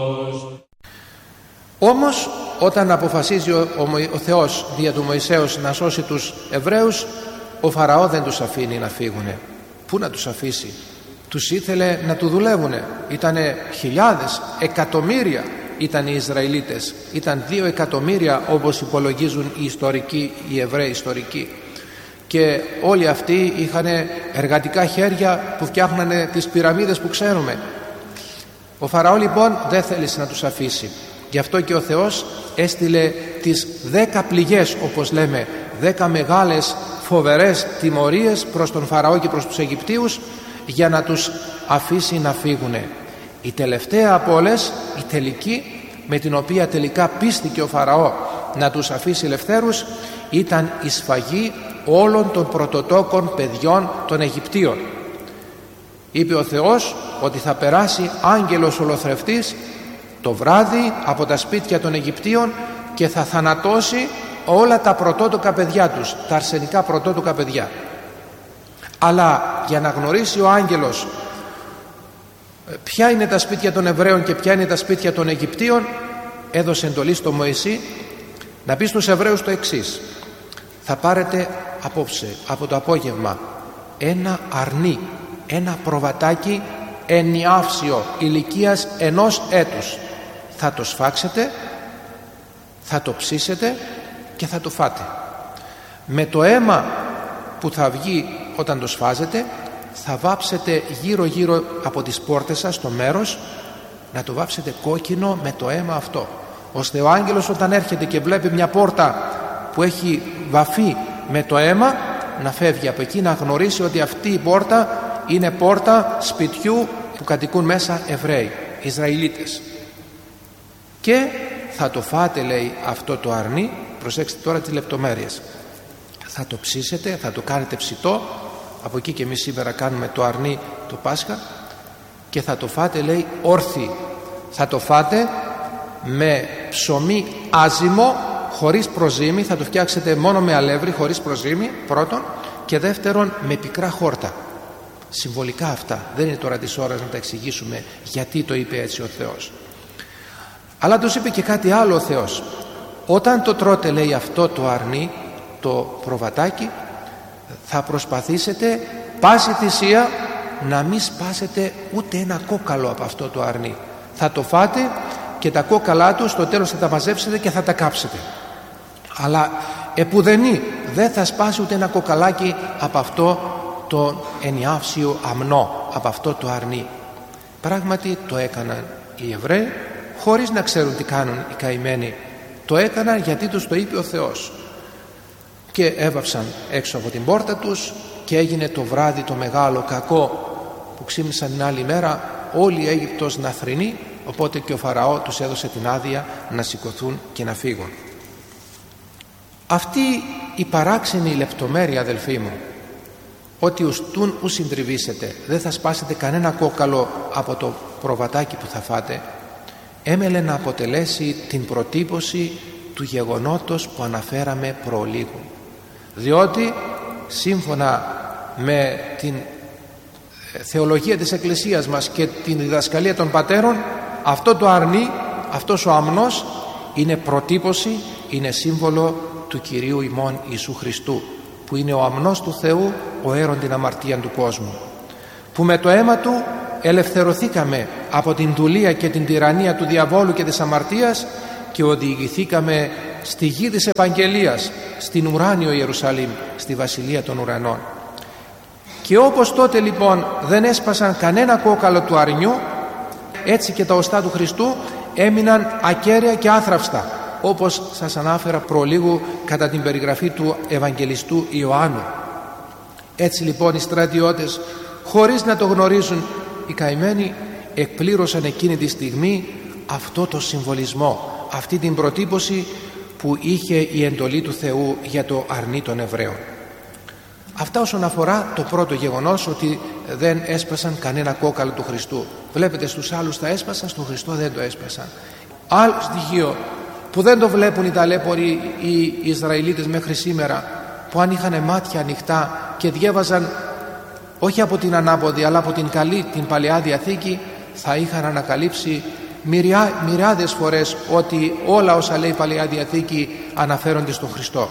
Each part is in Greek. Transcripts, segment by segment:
Όμως όταν αποφασίζει ο Θεός δια του Μωυσέως να σώσει τους Εβραίους, ο Φαραώ δεν τους αφήνει να φύγουνε. Πού να τους αφήσει? Τους ήθελε να του δουλεύουνε. Ήτανε χιλιάδες, εκατομμύρια ήταν οι Ισραηλίτες. Ήταν 2 εκατομμύρια όπως υπολογίζουν οι ιστορικοί, οι Εβραίοι ιστορικοί. Και όλοι αυτοί είχαν εργατικά χέρια που φτιάχνανε τις πυραμίδες που ξέρουμε. Ο Φαραώ λοιπόν δεν θέλησε να τους αφήσει. Γι' αυτό και ο Θεός έστειλε τις 10 πληγές, όπως λέμε, 10 μεγάλες φοβερές τιμωρίες προς τον Φαραώ και προς τους Αιγυπτίους, για να τους αφήσει να φύγουνε. Η τελευταία από όλες, η τελική, με την οποία τελικά πίστηκε ο Φαραώ να τους αφήσει ελευθέρους, ήταν η σφαγή όλων των πρωτοτόκων παιδιών των Αιγυπτίων. Είπε ο Θεός ότι θα περάσει άγγελος ολοθρευτής το βράδυ από τα σπίτια των Αιγυπτίων και θα θανατώσει όλα τα πρωτότοκα παιδιά τους, τα αρσενικά πρωτότοκα παιδιά. Αλλά για να γνωρίσει ο άγγελος ποια είναι τα σπίτια των Εβραίων και ποια είναι τα σπίτια των Αιγυπτίων, έδωσε εντολή στο Μωυσή να πει στους Εβραίους το εξής: θα πάρετε απόψε από το απόγευμα ένα αρνί, ένα προβατάκι ενιάυσιο ηλικίας 1 έτους. Θα το σφάξετε, θα το ψήσετε και θα το φάτε. Με το αίμα που θα βγει όταν το σφάζετε θα βάψετε γύρω γύρω από τις πόρτες σας το μέρος, να το βάψετε κόκκινο με το αίμα αυτό, ώστε ο άγγελος όταν έρχεται και βλέπει μια πόρτα που έχει βαφεί με το αίμα, να φεύγει από εκεί, να γνωρίσει ότι αυτή η πόρτα είναι πόρτα σπιτιού που κατοικούν μέσα Εβραίοι, Ισραηλίτες. Και θα το φάτε, λέει, αυτό το αρνί. Προσέξτε τώρα τις λεπτομέρειες. Θα το ψήσετε, θα το κάνετε ψητό. Από εκεί και εμείς σήμερα κάνουμε το αρνί το Πάσχα. Και θα το φάτε, λέει, όρθι. Θα το φάτε με ψωμί άζυμο, χωρίς προζύμι. Θα το φτιάξετε μόνο με αλεύρι, χωρίς προζύμι, πρώτον. Και δεύτερον, με πικρά χόρτα. Συμβολικά αυτά. Δεν είναι τώρα της ώρας να τα εξηγήσουμε γιατί το είπε έτσι ο Θεός. Αλλά τους είπε και κάτι άλλο ο Θεός. Όταν το τρώτε, λέει, αυτό το αρνί, το προβατάκι, θα προσπαθήσετε πάση θυσία να μην σπάσετε ούτε ένα κόκαλο από αυτό το αρνί. Θα το φάτε και τα κόκαλά του στο τέλος θα τα μαζέψετε και θα τα κάψετε. Αλλά επουδενή δεν θα σπάσει ούτε ένα κοκαλάκι από αυτό το ενιάυσιο αμνό, από αυτό το αρνί. Πράγματι το έκαναν οι Εβραίοι χωρίς να ξέρουν τι κάνουν οι καημένοι. Το έκαναν γιατί τους το είπε ο Θεός. Και έβαψαν έξω από την πόρτα τους και έγινε το βράδυ το μεγάλο κακό που ξύπνησαν την άλλη μέρα όλη η Αίγυπτος να θρηνεί. Οπότε και ο Φαραώ τους έδωσε την άδεια να σηκωθούν και να φύγουν. Αυτή η παράξενη λεπτομέρεια, αδελφοί μου, ότι ουστούν ου συντριβήσετε, δεν θα σπάσετε κανένα κόκαλο από το προβατάκι που θα φάτε, έμελε να αποτελέσει την προτύπωση του γεγονότος που αναφέραμε προλίγου. Διότι σύμφωνα με την θεολογία της Εκκλησίας μας και την διδασκαλία των πατέρων, αυτό το αρνί, αυτός ο αμνός είναι προτύπωση, είναι σύμβολο του Κυρίου ημών Ιησού Χριστού, που είναι ο αμνός του Θεού, ο αίρον την αμαρτία του κόσμου, που με το αίμα του ελευθερωθήκαμε από την δουλεία και την τυραννία του διαβόλου και της αμαρτίας και οδηγηθήκαμε στη γη της Επαγγελίας, στην ουράνιο Ιερουσαλήμ, στη Βασιλεία των Ουρανών. Και όπως τότε λοιπόν δεν έσπασαν κανένα κόκαλο του αρνιού, έτσι και τα οστά του Χριστού έμειναν ακέραια και άθραυστα, όπως σας ανάφερα προλίγου κατά την περιγραφή του Ευαγγελιστού Ιωάννου. Έτσι λοιπόν οι στρατιώτες, χωρίς να το γνωρίζουν οι καημένοι, εκπλήρωσαν εκείνη τη στιγμή αυτό το συμβολισμό, αυτή την προτύπωση που είχε η εντολή του Θεού για το αρνί των Εβραίων. Αυτά όσον αφορά το πρώτο γεγονός, ότι δεν έσπασαν κανένα κόκαλο του Χριστού. Βλέπετε, στους άλλους τα έσπασαν, στον Χριστό δεν το έσπασαν. Άλλο στοιχείο που δεν το βλέπουν οι ταλέποροι οι Ισραηλίτες μέχρι σήμερα, που αν είχαν μάτια ανοιχτά και διέβαζαν όχι από την ανάποδη αλλά από την καλή, την Παλαιά Διαθήκη, θα είχαν ανακαλύψει μοιράδες φορές ότι όλα όσα λέει η Παλαιά Διαθήκη αναφέρονται στον Χριστό.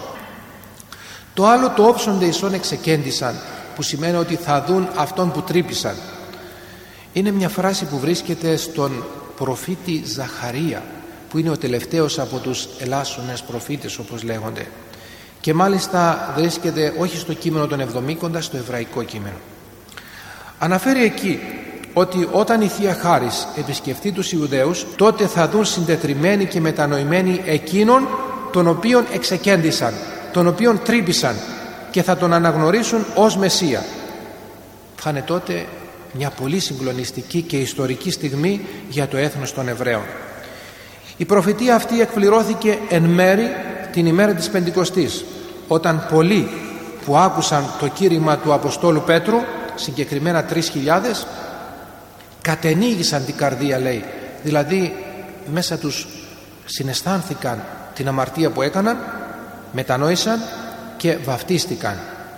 Το άλλο, το όψονται εισόν εξεκέντησαν, που σημαίνει ότι θα δουν αυτόν που τρύπησαν. Είναι μια φράση που βρίσκεται στον προφήτη Ζαχαρία, που είναι ο τελευταίος από τους ελάσσονες προφήτες όπως λέγονται, και μάλιστα βρίσκεται όχι στο κείμενο των Εβδομήκοντα, στο εβραϊκό κείμενο. Αναφέρει εκεί ότι όταν η Θεία Χάρις επισκεφτεί τους Ιουδαίους, τότε θα δουν συντετριμμένοι και μετανοημένοι εκείνον τον οποίον εξεκέντησαν, τον οποίον τρύπησαν, και θα τον αναγνωρίσουν ως Μεσσία. Θα είναι τότε μια πολύ συγκλονιστική και ιστορική στιγμή για το έθνος των Εβραίων. Η προφητεία αυτή εκπληρώθηκε εν μέρη την ημέρα της Πεντηκοστής, όταν πολλοί που άκουσαν το κήρυγμα του Αποστόλου Πέτρου, συγκεκριμένα 3.000, κατενίγησαν την καρδία, λέει, δηλαδή μέσα τους συναισθάνθηκαν την αμαρτία που έκαναν, μετανόησαν και βαφτίστηκαν.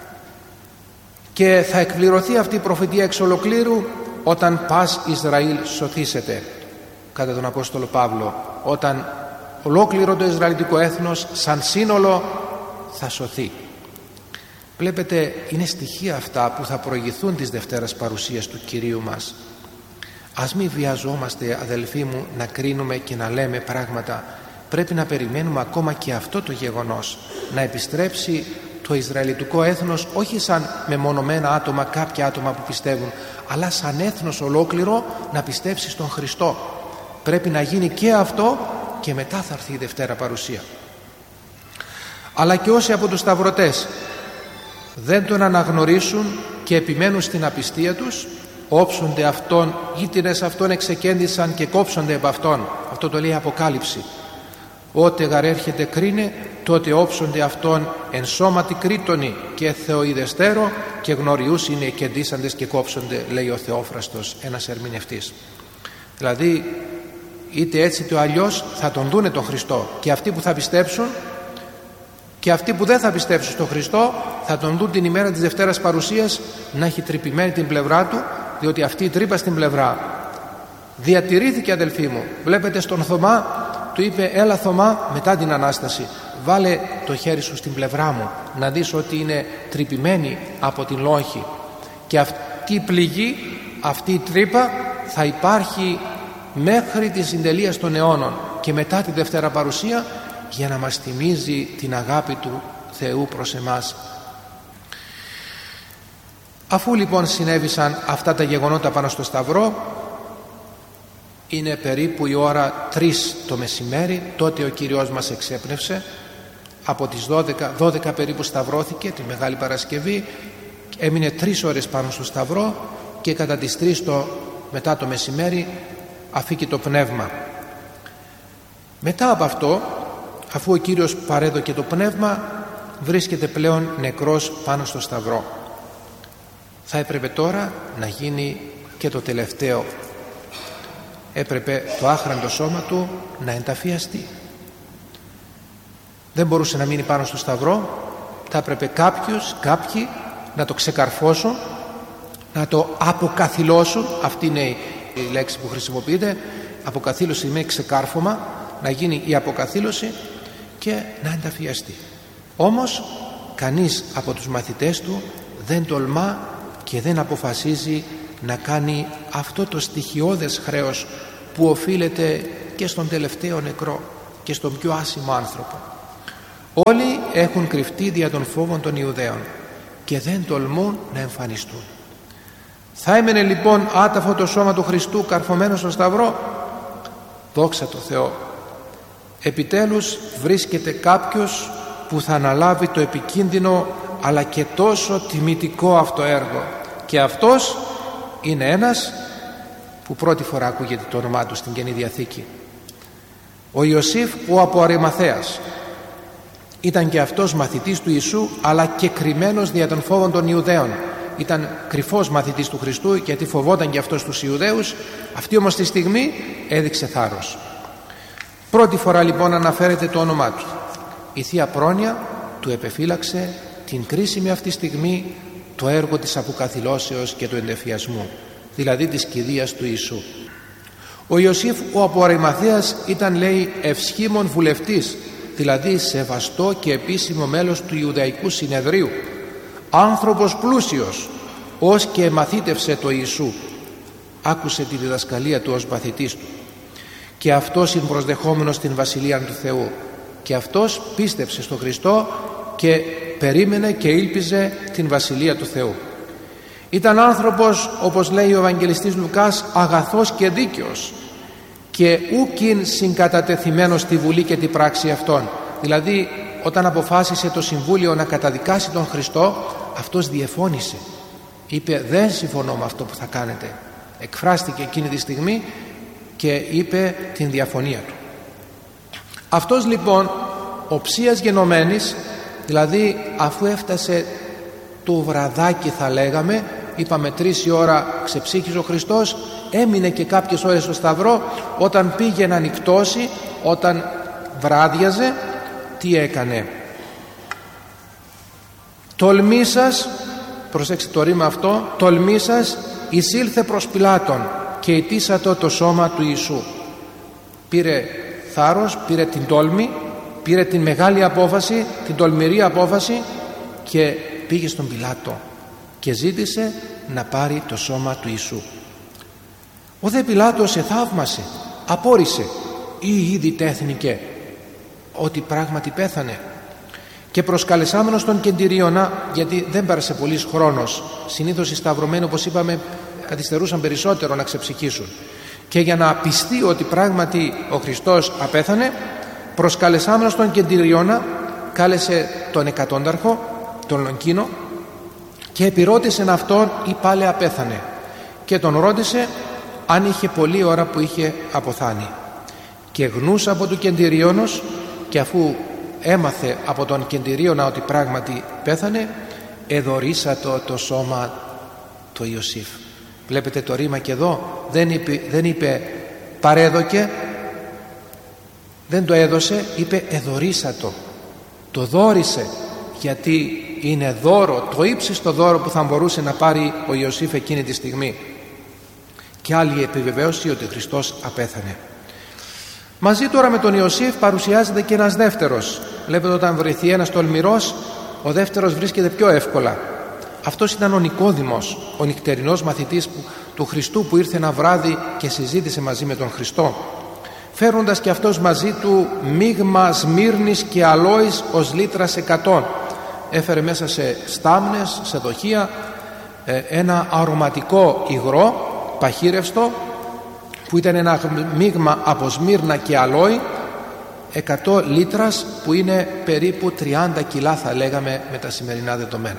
Και θα εκπληρωθεί αυτή η προφητεία εξ ολοκλήρου όταν πας Ισραήλ σωθήσετε, κατά τον Απόστολο Παύλο, όταν ολόκληρο το Ισραηλιτικό έθνος σαν σύνολο θα σωθεί. Βλέπετε, είναι στοιχεία αυτά που θα προηγηθούν της Δευτέρας παρουσίας του Κυρίου μας. Ας μην βιαζόμαστε, αδελφοί μου, να κρίνουμε και να λέμε πράγματα. Πρέπει να περιμένουμε ακόμα και αυτό το γεγονός, να επιστρέψει το Ισραηλιτικό έθνος, όχι σαν μεμονωμένα άτομα, κάποια άτομα που πιστεύουν, αλλά σαν έθνος ολόκληρο να πιστέψει στον Χριστό. Πρέπει να γίνει και αυτό, και μετά θα έρθει η Δευτέρα παρουσία. Αλλά και όσοι από τους σταυρωτές δεν τον αναγνωρίσουν και επιμένουν στην απιστία τους, όψονται αυτόν, γείτινες αυτόν εξεκέντησαν και κόψονται από αυτόν. Αυτό το λέει η Αποκάλυψη. Ότε γαρέρχεται κρίνε, τότε όψονται αυτόν εν σώματι κρίτονοι και θεοειδεστέρω, και γνωριούς είναι κεντήσαντες και κόψονται, λέει ο Θεόφραστος, ένας ερμηνευτής. Δηλαδή, είτε έτσι είτε αλλιώς θα τον δούνε τον Χριστό, και αυτοί που θα πιστέψουν και αυτοί που δεν θα πιστέψουν στον Χριστό θα τον δουν την ημέρα της Δευτέρας παρουσίας να έχει τρυπημένη την πλευρά του, διότι αυτή η τρύπα στην πλευρά διατηρήθηκε, αδελφοί μου. Βλέπετε στον Θωμά, του είπε, έλα Θωμά, μετά την Ανάσταση, βάλε το χέρι σου στην πλευρά μου να δεις ότι είναι τρυπημένη από την λόγχη, και αυτή η πληγή, αυτή η τρύπα θα υπάρχει μέχρι τη συντελεία των αιώνων και μετά τη Δευτέρα παρουσία, για να μας θυμίζει την αγάπη του Θεού προς εμάς. Αφού λοιπόν συνέβησαν αυτά τα γεγονότα πάνω στο Σταυρό, είναι περίπου η ώρα 3 το μεσημέρι, τότε ο Κύριος μας εξέπνευσε. Από τις 12 περίπου σταυρώθηκε τη Μεγάλη Παρασκευή, έμεινε 3 ώρες πάνω στο Σταυρό, και κατά τις 3 μετά το μεσημέρι αφήκε το πνεύμα. Μετά από αυτό, αφού ο Κύριος παρέδωκε το πνεύμα, βρίσκεται πλέον νεκρός πάνω στο Σταυρό. Θα έπρεπε τώρα να γίνει και το τελευταίο. Έπρεπε το άχραντο σώμα του να ενταφιαστεί. Δεν μπορούσε να μείνει πάνω στο Σταυρό. Θα έπρεπε κάποιοι να το ξεκαρφώσουν, να το αποκαθιλώσουν. Αυτή είναι η λέξη που χρησιμοποιείται. Αποκαθήλωση σημαίνει ξεκάρφωμα, να γίνει η αποκαθήλωση και να ενταφιαστεί. Όμως κανείς από τους μαθητές του δεν τολμά και δεν αποφασίζει να κάνει αυτό το στοιχειώδες χρέος που οφείλεται και στον τελευταίο νεκρό και στον πιο άσημο άνθρωπο. Όλοι έχουν κρυφτεί δια των φόβων των Ιουδαίων και δεν τολμούν να εμφανιστούν. Θα έμενε λοιπόν άταφο το σώμα του Χριστού καρφωμένο στο Σταυρό? Δόξα τω Θεώ, επιτέλους βρίσκεται κάποιος που θα αναλάβει το επικίνδυνο αλλά και τόσο τιμητικό αυτό έργο, και αυτός είναι ένας που πρώτη φορά ακούγεται το όνομά του στην Καινή Διαθήκη. Ο Ιωσήφ ο από Αριμαθαίας ήταν και αυτός μαθητής του Ιησού, αλλά και κρυμμένος δια των φόβων των Ιουδαίων. Ήταν κρυφός μαθητής του Χριστού, γιατί φοβόταν και αυτός τους Ιουδαίους. Αυτή όμως τη στιγμή έδειξε θάρρος. Πρώτη φορά λοιπόν αναφέρεται το όνομά του. Η Θεία Πρόνοια του επεφύλαξε την κρίσιμη αυτή στιγμή το έργο της αποκαθιλώσεως και του εντεφιασμού, δηλαδή της κηδείας του Ιησού. Ο Ιωσήφ ο από Αρημαθαίας ήταν, λέει, ευσχήμων βουλευτής, δηλαδή σεβαστό και επίσημο μέλος του Ιουδαϊκού Συνεδρίου, άνθρωπος πλούσιος, ως και μαθήτευσε το Ιησού, άκουσε τη διδασκαλία του ως μαθητής του, και αυτός συμπροσδεχόμενος στην Βασιλεία του Θεού, και αυτός πίστεψε στον Χριστό και περίμενε και ήλπιζε την Βασιλεία του Θεού. Ήταν άνθρωπος, όπως λέει ο Ευαγγελιστής Λουκάς, αγαθός και δίκαιος, και ούκιν συγκατατεθειμένος στη βουλή και την πράξη αυτών. Δηλαδή, όταν αποφάσισε το Συμβούλιο να καταδικάσει τον Χριστό, αυτός διεφώνησε, είπε δεν συμφωνώ με αυτό που θα κάνετε, εκφράστηκε εκείνη τη στιγμή και είπε την διαφωνία του. Αυτός λοιπόν, οψίας γενομένης, δηλαδή αφού έφτασε το βραδάκι, θα λέγαμε, είπαμε 3 η ώρα ξεψύχησε ο Χριστός, έμεινε και κάποιες ώρες στο Σταυρό. Όταν πήγε να νυκτώσει, όταν βράδιαζε, τι έκανε? Τολμήσας, προσέξτε το ρήμα αυτό, τολμήσας εισήλθε προς Πιλάτων και ητήσατο το σώμα του Ιησού. Πήρε θάρρος, πήρε την τόλμη, πήρε την μεγάλη απόφαση, την τολμηρή απόφαση και πήγε στον Πιλάτο και ζήτησε να πάρει το σώμα του Ιησού. Ο δε Πιλάτος εθαύμασε, απόρρισε ή ήδη τέθνηκε ότι πράγματι πέθανε, και προσκαλεσάμενος τον κεντηρίωνα, γιατί δεν πέρασε πολύς χρόνος, συνήθως οι σταυρωμένοι, όπως είπαμε, καθυστερούσαν περισσότερο να ξεψυχήσουν, και για να πιστεί ότι πράγματι ο Χριστός απέθανε, προσκαλεσάμενος τον κεντηρίωνα, κάλεσε τον εκατόνταρχο, τον Λονκίνο, και επιρώτησε αυτόν ή πάλι απέθανε, και τον ρώτησε αν είχε πολλή ώρα που είχε αποθάνει. Και γνούσα από του κεντηρίωνος, και αφού έμαθε από τον κεντηρίωνα ότι πράγματι πέθανε, εδωρήσατο το σώμα του Ιωσήφ. Βλέπετε το ρήμα και εδώ, δεν είπε παρέδοκε, δεν το έδωσε, είπε εδωρήσατο, το δώρισε, γιατί είναι δώρο, το ύψιστο δώρο που θα μπορούσε να πάρει ο Ιωσήφ εκείνη τη στιγμή. Και άλλη επιβεβαίωση ότι ο Χριστός απέθανε. Μαζί τώρα με τον Ιωσήφ παρουσιάζεται και ένας δεύτερος. Βλέπετε, όταν βρεθεί ένας τολμηρός, ο δεύτερος βρίσκεται πιο εύκολα. Αυτός ήταν ο Νικόδημος, ο νυχτερινός μαθητής του Χριστού, που ήρθε ένα βράδυ και συζήτησε μαζί με τον Χριστό, φέροντας και αυτός μαζί του μείγμα σμύρνης και αλόης ως λίτρας 100. Έφερε μέσα σε στάμνες, σε δοχεία, ένα αρωματικό υγρό παχύρευστο, που ήταν ένα μείγμα από σμύρνα και αλόη, 100 λίτρας, που είναι περίπου 30 κιλά, θα λέγαμε με τα σημερινά δεδομένα.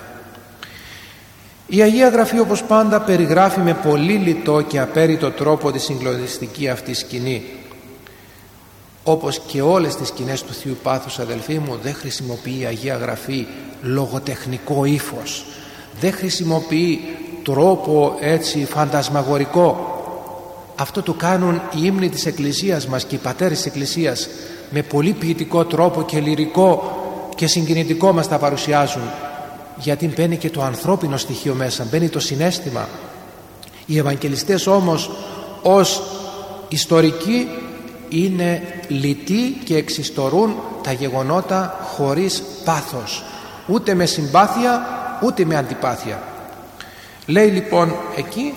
Η Αγία Γραφή, όπως πάντα, περιγράφει με πολύ λιτό και απέριτο τρόπο τη συγκλονιστική αυτή σκηνή. Όπως και όλες τις σκηνές του Θείου Πάθους, αδελφοί μου, δεν χρησιμοποιεί η Αγία Γραφή λογοτεχνικό ύφος, δεν χρησιμοποιεί τρόπο έτσι φαντασμαγορικό. Αυτό το κάνουν οι ύμνοι της Εκκλησίας μας και οι πατέρες της Εκκλησίας, με πολύ ποιητικό τρόπο και λυρικό και συγκινητικό μας τα παρουσιάζουν, γιατί μπαίνει και το ανθρώπινο στοιχείο μέσα, μπαίνει το συναίσθημα. Οι Ευαγγελιστές όμως ως ιστορικοί είναι λυτοί και εξιστορούν τα γεγονότα χωρίς πάθος, ούτε με συμπάθεια ούτε με αντιπάθεια. Λέει λοιπόν εκεί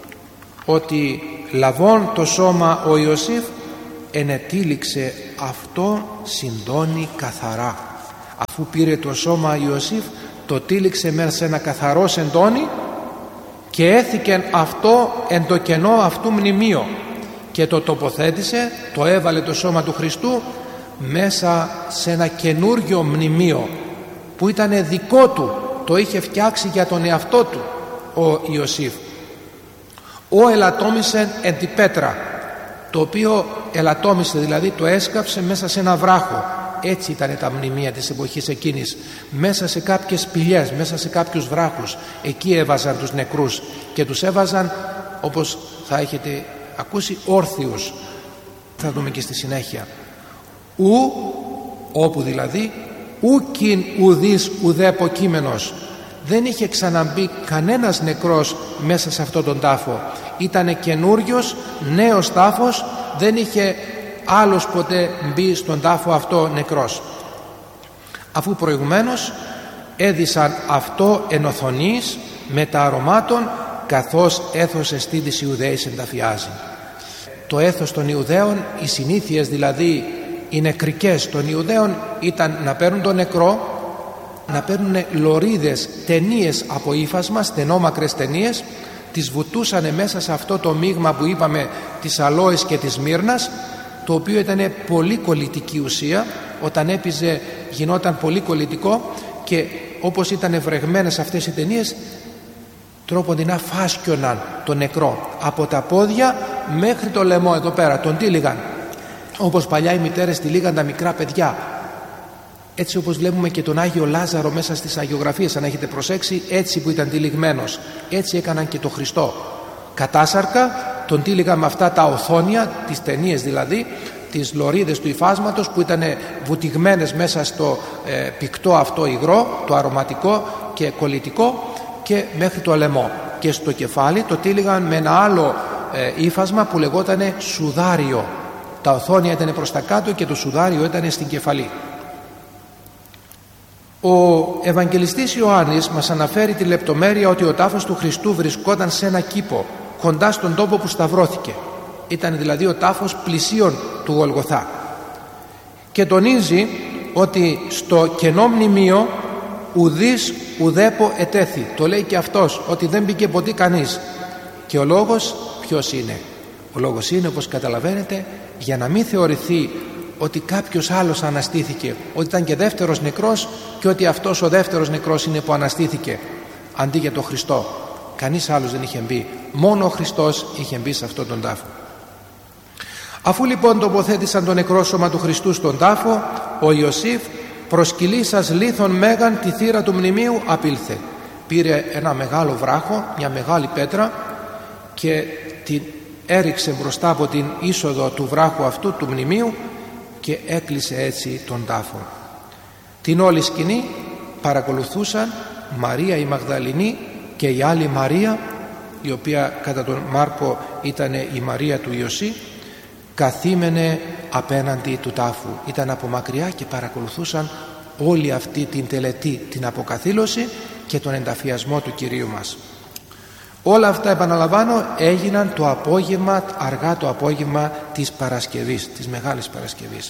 ότι λαβών το σώμα ο Ιωσήφ ενετήληξε αυτό συντώνει καθαρά. Αφού πήρε το σώμα Ιωσήφ, το τήληξε μέσα σε ένα καθαρό σεντόνι και έθηκεν αυτό εν το κενό αυτού μνημείο, και το τοποθέτησε, το έβαλε το σώμα του Χριστού μέσα σε ένα καινούριο μνημείο που ήταν δικό του, το είχε φτιάξει για τον εαυτό του ο Ιωσήφ. Ο ελαττόμησε εν τη πέτρα, το οποίο ελαττόμησε, δηλαδή το έσκαψε μέσα σε ένα βράχο. Έτσι ήταν τα μνημεία της εποχής εκείνης, μέσα σε κάποιες σπηλιές, μέσα σε κάποιους βράχους. Εκεί έβαζαν τους νεκρούς και τους έβαζαν, όπως θα έχετε ακούσει, όρθιους. Θα δούμε και στη συνέχεια. Όπου δηλαδή ουκιν ουδής ουδέ αποκείμενος. Δεν είχε ξαναμπεί κανένας νεκρός μέσα σε αυτόν τον τάφο. Ήτανε καινούριος, νέος τάφος, δεν είχε άλλος ποτέ μπει στον τάφο αυτό νεκρός, αφού προηγουμένως έδισαν αυτό εν οθονής με τα αρωμάτων, καθώς έθος εστί της Ιουδαίης ενταφιάζει. Το έθος των Ιουδαίων, οι συνήθειες δηλαδή οι νεκρικές των Ιουδαίων ήταν να παίρνουν τον νεκρό, να παίρνουν λωρίδες, ταινίες από ύφασμα, στενόμακρες ταινίες, τις βουτούσαν μέσα σε αυτό το μείγμα που είπαμε της αλόης και της μύρνας, το οποίο ήταν πολύ κολλητική ουσία. Όταν έπιζε γινόταν πολύ κολλητικό και όπως ήταν βρεγμένες αυτές οι ταινίες, τρόποντινά φάσκιοναν τον νεκρό από τα πόδια μέχρι το λαιμό εδώ πέρα, τον τύλιγαν όπως παλιά οι μητέρες τυλίγαν τα μικρά παιδιά, έτσι όπως βλέπουμε και τον Άγιο Λάζαρο μέσα στις αγιογραφίες, αν έχετε προσέξει, έτσι που ήταν τυλιγμένος, έτσι έκαναν και το Χριστό κατάσαρκα, τον τύλιγαν με αυτά τα οθόνια, τις ταινίες δηλαδή, τις λωρίδες του υφάσματος που ήταν βουτυγμένες μέσα στο πικτό αυτό υγρό, το αρωματικό και κολλητικό, και μέχρι το λαιμό, και στο κεφάλι το τύλιγαν με ένα άλλο ύφασμα που λεγόταν σουδάριο. Τα οθόνια ήταν προς τα κάτω και το σουδάριο ήταν στην κεφαλή. Ο Ευαγγελιστής Ιωάννης μας αναφέρει τη λεπτομέρεια ότι ο τάφος του Χριστού βρισκόταν σε ένα κήπο κοντά στον τόπο που σταυρώθηκε. Ήταν δηλαδή ο τάφος πλησίον του Γολγοθά, και τονίζει ότι στο κενό μνημείο ουδής ουδέπο ετέθη. Το λέει και αυτός, ότι δεν μπήκε ποτέ κανείς. Και ο λόγος ποιος είναι? Ο λόγος είναι, όπως καταλαβαίνετε, για να μην θεωρηθεί ότι κάποιος άλλος αναστήθηκε, ότι ήταν και δεύτερος νεκρός και ότι αυτός ο δεύτερος νεκρός είναι που αναστήθηκε αντί για τον Χριστό. Κανείς άλλος δεν είχε μπει, μόνο ο Χριστός είχε μπει σε αυτόν τον τάφο. Αφού λοιπόν τοποθέτησαν το νεκρό σώμα του Χριστού στον τάφο, ο Ιωσήφ, προσκυλήσας λίθον μέγαν τη θύρα του μνημείου, απήλθε. Πήρε ένα μεγάλο βράχο, μια μεγάλη πέτρα, και την έριξε μπροστά από την είσοδο του βράχου αυτού του μνημείου και έκλεισε έτσι τον τάφο. Την όλη σκηνή παρακολουθούσαν Μαρία η Μαγδαληνή και η άλλη Μαρία, η οποία κατά τον Μάρκο ήταν η Μαρία του Ιωσή, καθήμενε απέναντι του τάφου. Ήταν από μακριά και παρακολουθούσαν όλη αυτή την τελετή, την αποκαθήλωση και τον ενταφιασμό του Κυρίου μας. Όλα αυτά, επαναλαμβάνω, έγιναν το απόγευμα, αργά το απόγευμα της Παρασκευής, της Μεγάλης Παρασκευής.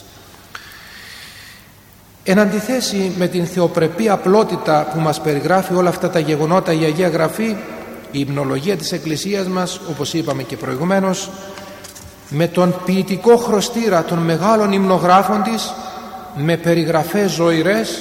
Εν αντιθέσει με την θεοπρεπή απλότητα που μας περιγράφει όλα αυτά τα γεγονότα η Αγία Γραφή, η υμνολογία της Εκκλησίας μας, όπως είπαμε και προηγουμένως, με τον ποιητικό χρωστήρα των μεγάλων υμνογράφων της, με περιγραφές ζωηρές,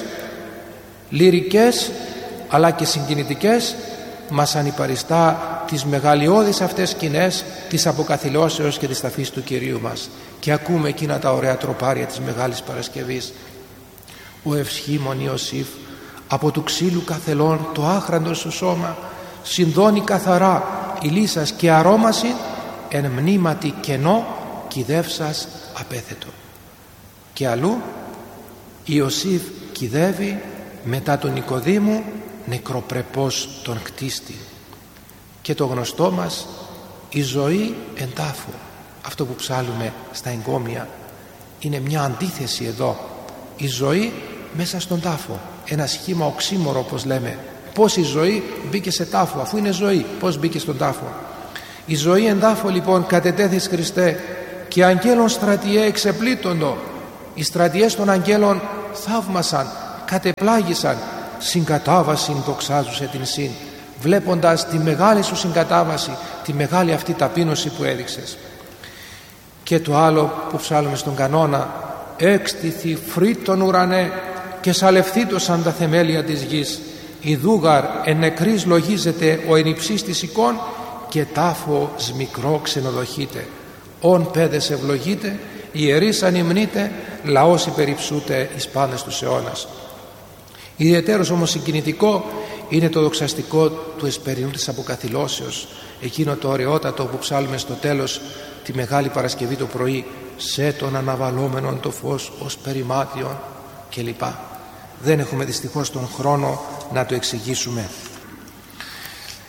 λυρικές αλλά και συγκινητικές, μας ανυπαριστά τις μεγαλειώδεις αυτές σκηνές της αποκαθηλώσεως και της ταφής του Κυρίου μας, και ακούμε εκείνα τα ωραία τροπάρια της Μεγάλης Παρασκευής. Ο ευσχήμων Ιωσήφ από του ξύλου καθελών το άχραντο σου σώμα συνδώνει καθαρά ηλίσας και αρώμαση εν μνήματι κενό κηδεύσας απέθετο. Και αλλού Ιωσήφ κηδεύει μετά τον Νικοδήμου νεκροπρεπώς τον κτίστη. Και το γνωστό μας, η ζωή εν τάφο, αυτό που ψάλλουμε στα εγκόμια, είναι μια αντίθεση εδώ. Η ζωή μέσα στον τάφο, ένα σχήμα οξύμορο όπως λέμε. Πώς η ζωή μπήκε σε τάφο? Αφού είναι ζωή, πώς μπήκε στον τάφο? Η ζωή εν τάφο λοιπόν κατετέθης Χριστέ, και αγγέλων στρατιέ εξεπλήττοντο. Οι στρατιές των αγγέλων θαύμασαν, κατεπλάγησαν, συγκατάβασιν δοξάζουσε την συν, βλέποντας τη μεγάλη σου συγκατάβαση, τη μεγάλη αυτή ταπείνωση που έδειξες. Και το άλλο που ψάλλουμε στον κανόνα, έκστηθη φρύτων ουρανέ και σαλευθήτωσαν τα θεμέλια της γης, ιδούγαρ εν νεκρής λογίζεται ο εν υψής της εικόν, και τάφο σμικρό ξενοδοχείται. Ον παιδες ευλογείται, ιερείς ανυμνείται, λαός υπερυψούται εις πάντες τους αιώνας. Ιδιαιτέρως όμως συγκινητικό είναι το δοξαστικό του εσπερινού της αποκαθηλώσεως, εκείνο το ωραιότατο που ψάλουμε στο τέλος τη Μεγάλη Παρασκευή το πρωί, σε τον αναβαλόμενον το φως ως περιμάτιον κλπ. Δεν έχουμε δυστυχώς τον χρόνο να το εξηγήσουμε.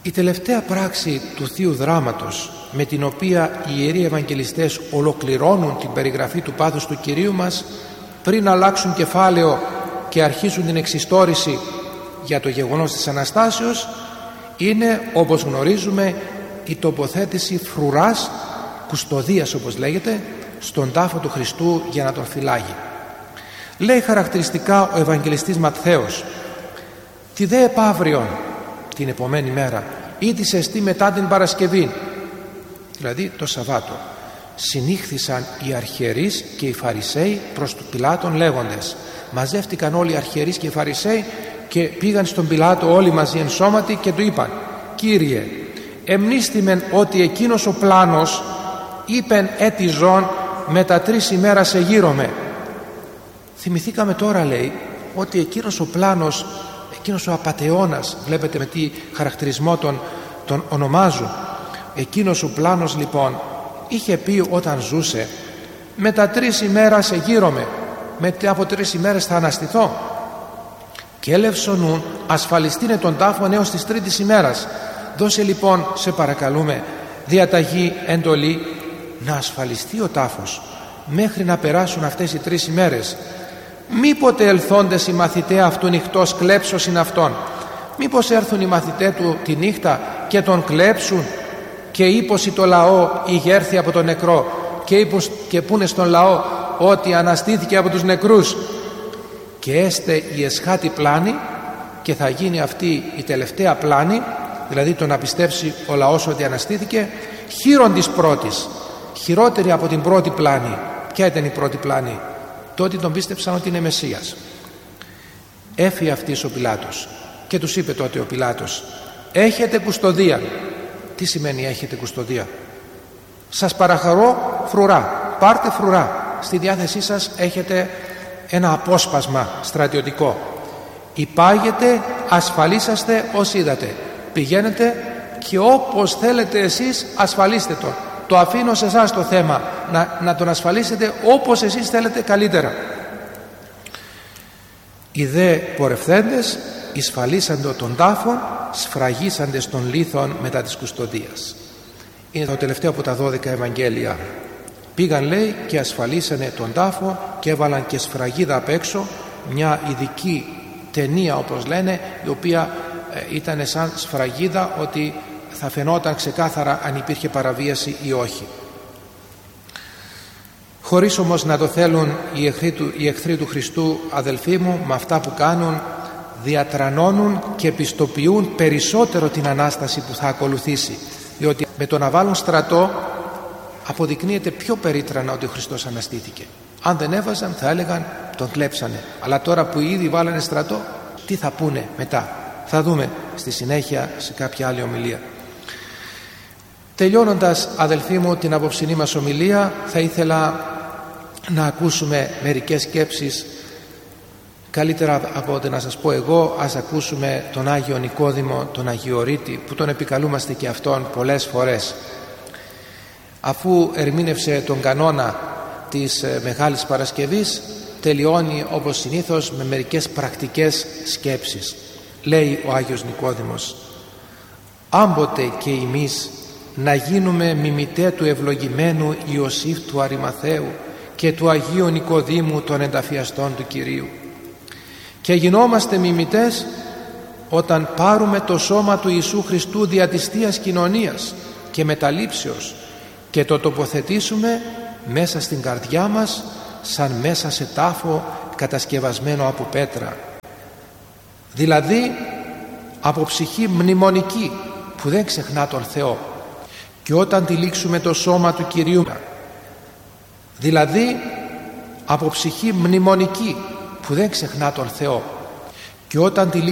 Η τελευταία πράξη του Θείου Δράματος, με την οποία οι Ιεροί Ευαγγελιστές ολοκληρώνουν την περιγραφή του πάθους του Κυρίου μας, πριν αλλάξουν κεφάλαιο και αρχίσουν την εξιστόρηση για το γεγονός της Αναστάσεως, είναι, όπως γνωρίζουμε, η τοποθέτηση φρουράς, κουστοδίας όπως λέγεται, στον τάφο του Χριστού για να τον φυλάγει. Λέει χαρακτηριστικά ο Ευαγγελιστής Ματθαίος: «Τη δε επαύριον», την επομένη μέρα, ή της εστί μετά την Παρασκευή, δηλαδή το Σαββάτο, συνήχθησαν οι αρχιερείς και οι Φαρισαίοι προς του Πιλάτων λέγοντες. Μαζεύτηκαν όλοι οι αρχιερείς και οι Φαρισαίοι και πήγαν στον Πιλάτο όλοι μαζί εν σώματι και του είπαν: «Κύριε, εμνίστημεν ότι εκείνος ο πλάνος είπεν έτι ζών μετά 3 ημέρας εγείρομαι». Θυμηθήκαμε τώρα, λέει, ότι εκείνος ο πλάνος, εκείνος ο απατεώνας, βλέπετε με τι χαρακτηρισμό τον ονομάζουν, εκείνος ο πλάνος λοιπόν είχε πει όταν ζούσε: μετά 3 ημέρας εγείρομαι, μετά από 3 ημέρες θα αναστηθώ. Και έλευσονούν ασφαλιστήνε τον τάφον έως της 3ης ημέρας. Δώσε λοιπόν, σε παρακαλούμε, διαταγή, εντολή, να ασφαλιστεί ο τάφος μέχρι να περάσουν αυτές οι 3 ημέρες. Μήποτε ελθόντες οι μαθηταί αυτού νυχτός κλέψος είναι αυτόν. Μήπως έρθουν οι μαθηταί του τη νύχτα και τον κλέψουν και ύποσι το λαό ηγέρθη από τον νεκρό και πούνε στον λαό ότι αναστήθηκε από τους νεκρούς, και έστε η εσχάτη πλάνη, και θα γίνει αυτή η τελευταία πλάνη, δηλαδή το να πιστέψει ο λαός ότι αναστήθηκε, χείρον της πρώτης, χειρότερη από την πρώτη πλάνη. Ποια ήταν η πρώτη πλάνη? Τότε τον πίστεψαν ότι είναι Μεσσίας. Έφυγε αυτής ο Πιλάτος και τους είπε τότε ο Πιλάτος: έχετε κουστοδία. Τι σημαίνει έχετε κουστοδία? Σας παραχαρώ φρουρά, πάρτε φρουρά, στη διάθεσή σας έχετε ένα απόσπασμα στρατιωτικό, υπάγετε, ασφαλίσαστε ως είδατε, πηγαίνετε και όπως θέλετε εσείς ασφαλίστε τον. Το αφήνω σε εσάς το θέμα, να τον ασφαλίσετε όπως εσείς θέλετε καλύτερα. Οι δε πορευθέντες εισφαλίσαντο των τάφων, σφραγίσαντες των λίθων μετά της κουστοδίας. Είναι το τελευταίο από τα 12 Ευαγγέλια. Πήγαν, λέει, και ασφαλίσανε τον τάφο και έβαλαν και σφραγίδα απ' έξω, μια ειδική ταινία όπως λένε, η οποία ήταν σαν σφραγίδα, ότι θα φαινόταν ξεκάθαρα αν υπήρχε παραβίαση ή όχι. Χωρίς όμως να το θέλουν οι εχθροί του Χριστού, αδελφοί μου, με αυτά που κάνουν διατρανώνουν και πιστοποιούν περισσότερο την Ανάσταση που θα ακολουθήσει, διότι με το να βάλουν στρατό αποδεικνύεται πιο περίτρανα ότι ο Χριστός αναστήθηκε. Αν δεν έβαζαν θα έλεγαν τον κλέψανε, αλλά τώρα που ήδη βάλανε στρατό, τι θα πούνε μετά? Θα δούμε στη συνέχεια σε κάποια άλλη ομιλία. Τελειώνοντας, αδελφοί μου, την απόψινή μας ομιλία, θα ήθελα να ακούσουμε μερικές σκέψεις. Καλύτερα από ότι να σας πω εγώ, ας ακούσουμε τον Άγιο Νικόδημο, τον Αγιορείτη, που τον επικαλούμαστε και αυτόν πολλές φορές. Αφού ερμήνευσε τον κανόνα της Μεγάλης Παρασκευής, τελειώνει όπως συνήθως με μερικές πρακτικές σκέψεις. Λέει ο Άγιος Νικόδημος: «Άμποτε και εμείς να γίνουμε μιμητέ του ευλογημένου Ιωσήφ του Αριμαθαίου και του Αγίου Νικοδήμου των ενταφιαστών του Κυρίου, και γινόμαστε μιμητές όταν πάρουμε το σώμα του Ιησού Χριστού δια της Θείας Κοινωνίας και μεταλήψεως και το τοποθετήσουμε μέσα στην καρδιά μας σαν μέσα σε τάφο κατασκευασμένο από πέτρα, δηλαδή από ψυχή μνημονική που δεν ξεχνά τον Θεό, και όταν τυλίξουμε το σώμα του Κυρίου, δηλαδή από ψυχή μνημονική που δεν ξεχνά τον Θεό, και όταν